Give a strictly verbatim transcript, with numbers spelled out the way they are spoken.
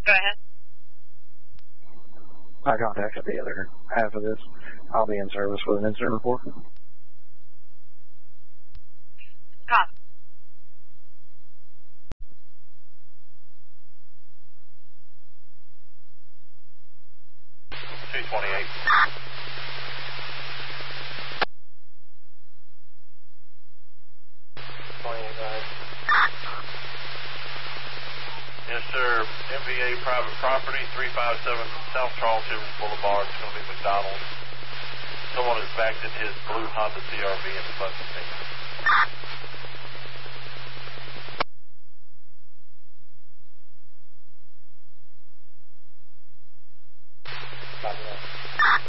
Go ahead. I contacted the other half of this. I'll be in service with an incident report. Copy. two twenty-eight. twenty-eight, guys. Yes, sir. M V A private property, three five seven South Charlton Boulevard. It's going to be McDonald's. Someone has backed in his blue Honda C R V into the bus stand.